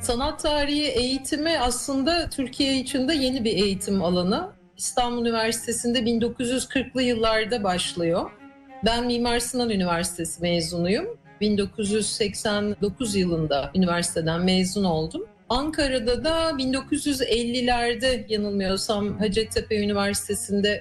Sanat tarihi eğitimi aslında Türkiye içinde yeni bir eğitim alanı. İstanbul Üniversitesi'nde 1940'lı yıllarda başlıyor. Ben Mimar Sinan Üniversitesi mezunuyum. 1989 yılında üniversiteden mezun oldum. Ankara'da da 1950'lerde yanılmıyorsam Hacettepe Üniversitesi'nde